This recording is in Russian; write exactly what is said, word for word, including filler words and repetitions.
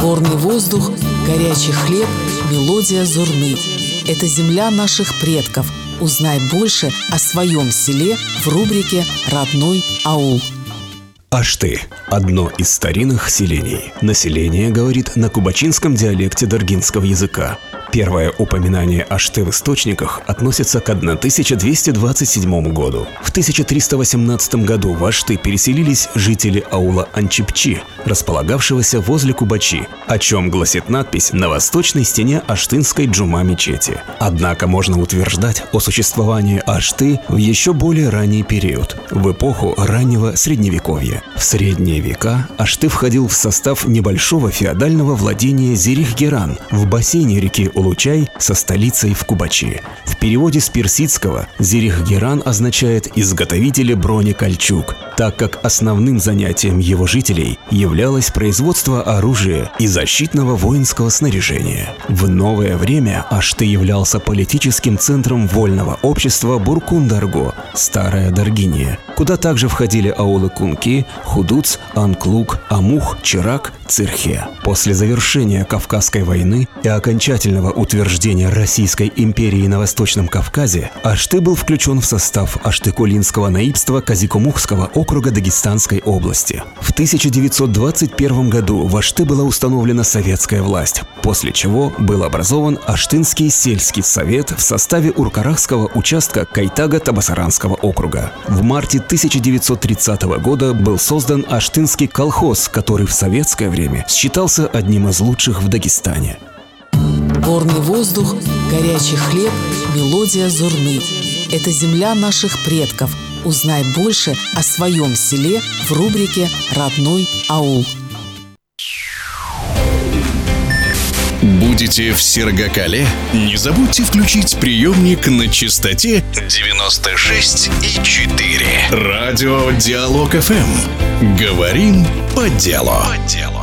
Горный воздух, горячий хлеб, мелодия зурны. Это земля наших предков. Узнай больше о своем селе в рубрике «Родной аул». Ашты – одно из старинных селений. Население говорит на кубачинском диалекте даргинского языка. Первое упоминание Ашты в источниках относится к тысяча двести двадцать седьмому году. В тысяча триста восемнадцатом году в Ашты переселились жители аула Анчипчи, располагавшегося возле Кубачи, о чем гласит надпись на восточной стене Аштынской джума-мечети. Однако можно утверждать о существовании Ашты в еще более ранний период, в эпоху раннего Средневековья. В средние века Ашты входил в состав небольшого феодального владения Зирих-Геран в бассейне реки Улучай со столицей в Кубачи. В переводе с персидского Зирих-Геран означает «изготовители бронекольчуг», так как основным занятием его жителей являлось производство оружия и защитного воинского снаряжения. В новое время Ашты являлся политическим центром вольного общества Буркун-Дарго, Старая Даргиния, куда также входили аулы Кунки, Худуц, Анклук, Амух, Чирак, Цирхе. После завершения Кавказской войны и окончательного утверждения Российской империи на Восточном Кавказе, Ашты был включен в состав Ашты-Кулинского наибства Казикумухского округа Дагестанской области. В тысяча девятьсот двадцать первом году в Ашты была установлена советская власть, после чего был образован Аштынский сельский совет в составе Уркарахского участка Кайтага-Табасаранского округа. В марте тысяча девятьсот тридцатого года был создан Аштынский колхоз, который в советское время считался одним из лучших в Дагестане. Горный воздух, горячий хлеб, мелодия зурны. Это земля наших предков. Узнай больше о своем селе в рубрике «Родной аул». Будете в Сергакале? Не забудьте включить приемник на частоте девяносто шесть и четыре. Радио Диалог эф эм. Говорим по делу. По делу.